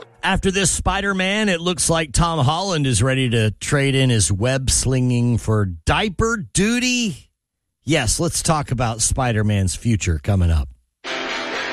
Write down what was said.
After this Spider-Man, it looks like Tom Holland is ready to trade in his web slinging for diaper duty. Yes, let's talk about Spider-Man's future coming up.